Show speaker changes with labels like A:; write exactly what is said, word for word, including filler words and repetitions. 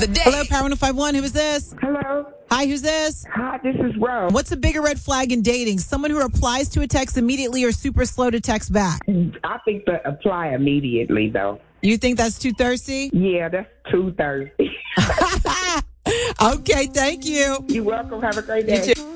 A: The day.
B: Hello, Power one oh five one. Who is this?
C: Hello.
B: Hi, who's this?
C: Hi, this is Rose.
B: What's a bigger red flag in dating? Someone who replies to a text immediately or super slow to text back?
C: I think the apply immediately, though.
B: You think that's too thirsty?
C: Yeah, that's too thirsty.
B: Okay, thank you.
C: You're welcome. Have a great day.
B: You too.